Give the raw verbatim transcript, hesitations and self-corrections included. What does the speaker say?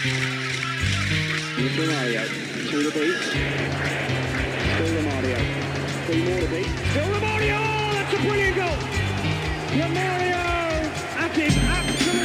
Romario to the beat. Still Romario. Three more to beat. Still Romario! Oh, that's a brilliant goal! Romario!